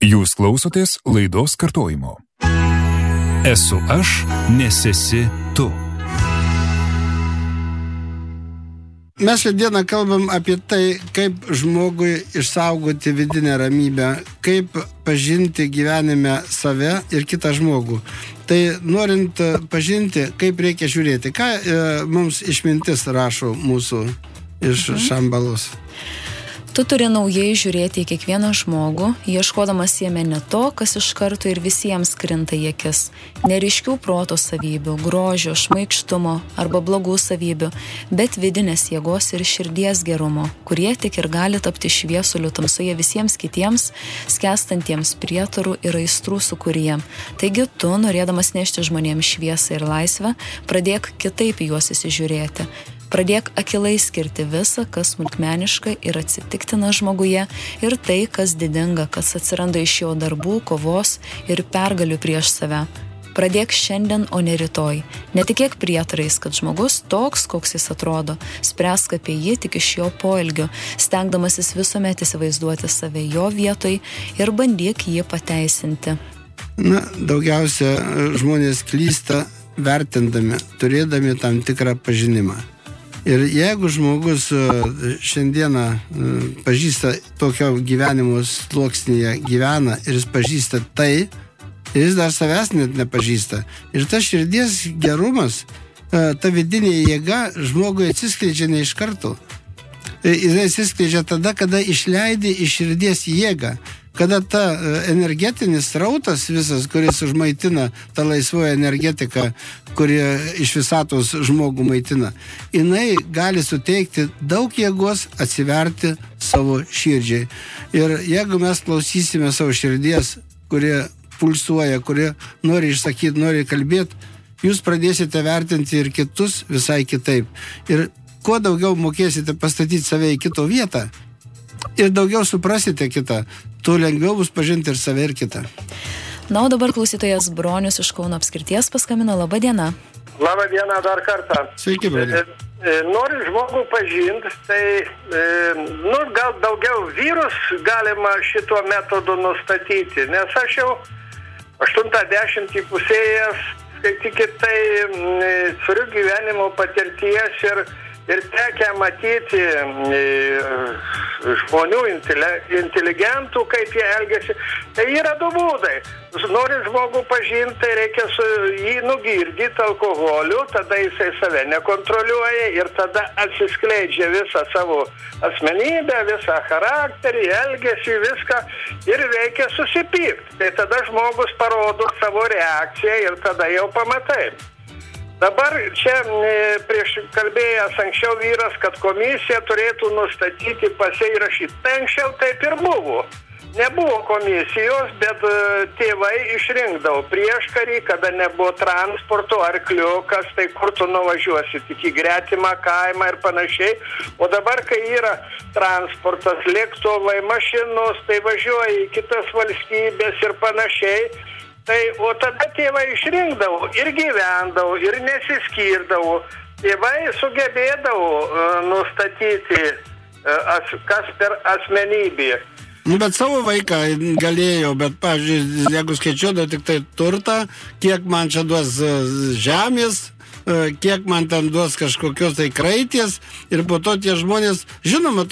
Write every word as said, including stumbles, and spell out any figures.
Jūs klausotės laidos kartojimo. Esu aš, nes esi tu. Mes šiandieną kalbam apie tai, kaip žmogui išsaugoti vidinę ramybę, kaip pažinti gyvenime save ir kitą žmogų. Tai norint pažinti, kaip reikia žiūrėti, ką e, mums išmintis rašo mūsų iš mhm. Šambalos. Tu turi naujai žiūrėti į kiekvieną žmogų, ieškodamas jame ne to, kas iš karto ir visiems krinta į akis. Neriškių proto savybių, grožio, šmaikštumo arba blogų savybių, bet vidinės jėgos ir širdies gerumo, kurie tik ir gali tapti šviesuliu tamsoje visiems kitiems, skęstantiems prietarų ir aistrų sukūrėje. Taigi tu, norėdamas nešti žmonėms šviesą ir laisvę, pradėk kitaip į juos įsižiūrėti. Pradėk akilai skirti visą, kas smulkmeniška ir atsitiktina žmoguje, ir tai, kas didinga, kas atsiranda iš jo darbų, kovos ir pergalių prieš save. Pradėk šiandien, o ne rytoj. Netikėk prietarais, kad žmogus toks, koks jis atrodo. Spręsk apie jį tik iš jo poelgio, stengdamasis visuomet įsivaizduoti save jo vietoj ir bandyk jį pateisinti. Na, daugiausia žmonės klysta vertindami, turėdami tam tikrą pažinimą. Ir jeigu žmogus šiandieną pažįsta tokio gyvenimo sluoksnyje gyvena ir jis pažįsta tai, ir jis dar savęs net nepažįsta. Ir tas širdies gerumas, ta vidinė jėga žmogui atsiskleidžia ne iš karto. Jis atsiskleidžia tada, kada išleidi iš širdies jėgą. Kada ta energetinis srautas visas, kuris užmaitina tą laisvoją energetiką, kuri iš visatos žmogų maitina, jinai gali suteikti daug jėgos atsiverti savo širdžiai. Ir jeigu mes klausysime savo širdies, kuri pulsuoja, kuri nori išsakyti, nori kalbėti, jūs pradėsite vertinti ir kitus visai kitaip. Ir kuo daugiau mokėsite pastatyti save į kito vietą, ir daugiau suprasite kitą, tuo lengviau bus pažinti ir save ir kitą. Na, o dabar klausytojas Bronius iš Kauno apskrities paskambino. Labą dieną. Labą dieną dar kartą. Sveiki, broli. Noriu žmogų pažinti, tai nu, gal daugiau vyrus galima šituo metodu nustatyti, nes aš jau aštuntą dešimtį pusėjęs, skaitykit, tai turiu gyvenimo patirties ir Ir tekę matyti e, žmonių, intele, inteligentų, kaip jie elgiasi. Tai yra du būdai. Nori žmogų pažinti, tai reikia su jį nugirdyti alkoholiu, tada jisai save nekontroliuoja ir tada atsiskleidžia visą savo asmenybę, visą charakterį, elgesį, viską ir reikia susipykti. Tai tada žmogus parodo savo reakciją ir tada jau pamatai. Dabar čia prieš kalbėjęs anksčiau vyras, kad komisija turėtų nustatyti pasirašyti. Tai anksčiau taip ir buvo. Nebuvo komisijos, bet tėvai išrinkdavo prieškarį, kada nebuvo transporto, arkliukas, tai kur tu nuvažiuosi, tik į gretimą kaimą ir panašiai. O dabar, kai yra transportas, lėktuvai, mašinos, tai važiuoja į kitas valstybės ir panašiai. Tai, o tada tėvai išrinkdavo ir gyvendavo, ir nesiskirdavo. Tėvai sugebėdavo uh, nustatyti, uh, as, kas per asmenybė. Nu, bet savo vaiką galėjo, bet, pavyzdžiui, jeigu skaičiuodavo tik tai turtą, kiek man čia duos žemės, kiek man ten duos kažkokios tai kraities, ir po to tie žmonės, žinoma,